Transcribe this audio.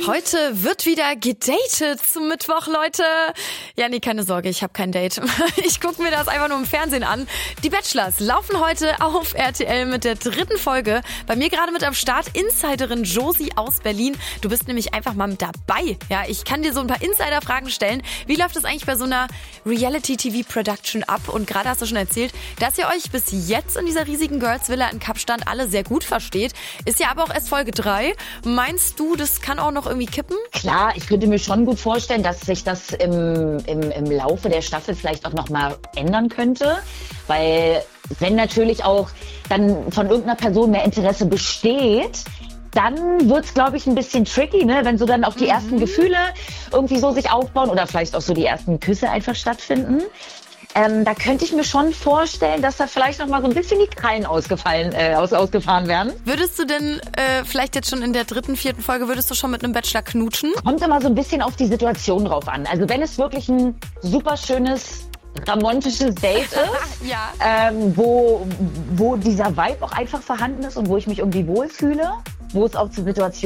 Heute wird wieder gedatet zum Mittwoch, Leute. Ja, nee, keine Sorge, ich habe kein Date. Ich gucke mir das einfach nur im Fernsehen an. Die Bachelors laufen heute auf RTL mit der 3. Folge. Bei mir gerade mit am Start Insiderin Josie aus Berlin. Du bist nämlich einfach mal mit dabei. Ja, ich kann dir so ein paar Insider-Fragen stellen. Wie läuft es eigentlich bei so einer Reality-TV-Production ab? Und gerade hast du schon erzählt, dass ihr euch bis jetzt in dieser riesigen Girls-Villa in Kapstadt alle sehr gut versteht. Ist ja aber auch erst Folge 3. Meinst du, das kann auch noch irgendwie kippen? Klar, ich könnte mir schon gut vorstellen, dass sich das im Laufe der Staffel vielleicht auch nochmal ändern könnte. Weil wenn natürlich auch dann von irgendeiner Person mehr Interesse besteht, dann wird's, glaube ich, ein bisschen tricky, ne? Wenn so dann auch die ersten Gefühle irgendwie so sich aufbauen oder vielleicht auch so die ersten Küsse einfach stattfinden. Da könnte ich mir schon vorstellen, dass da vielleicht noch mal so ein bisschen die Krallen ausgefahren werden. Würdest du denn vielleicht jetzt schon in der 3., 4. Folge, würdest du schon mit einem Bachelor knutschen? Kommt immer so ein bisschen auf die Situation drauf an. Also wenn es wirklich ein super schönes, romantisches Date ist, Ja. Wo dieser Vibe auch einfach vorhanden ist und wo ich mich irgendwie wohlfühle, wo es auch zur Situation